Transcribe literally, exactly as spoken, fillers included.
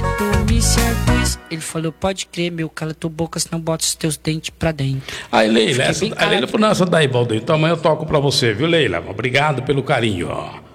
tu me seduz. Ele falou, pode crer, meu, cala tua boca, senão bota os teus dentes pra dentro. Aí, Leila, essa, a Leila, por essa daí, Valdeir. Então amanhã eu toco pra você, viu, Leila? Obrigado pelo carinho, ó.